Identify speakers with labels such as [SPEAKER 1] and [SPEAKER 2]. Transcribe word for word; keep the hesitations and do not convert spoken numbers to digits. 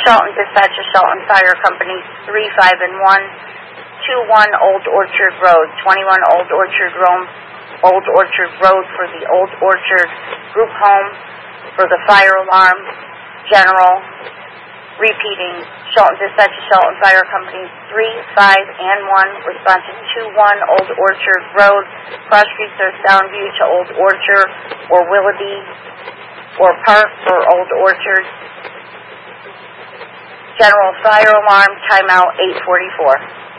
[SPEAKER 1] Shelton Dispatch of Shelton Fire Company three, five, and one, two one Old Orchard Road, twenty-one Old Orchard Road, Old Orchard Road for the Old Orchard Group Home for the fire alarm, general, repeating, Shelton Dispatch of Shelton Fire Company three, five, and one, responsive two one Old Orchard Road, cross streets or Soundview to Old Orchard, or Willoughby, or Park for Old Orchard. General fire alarm, timeout eight forty-four.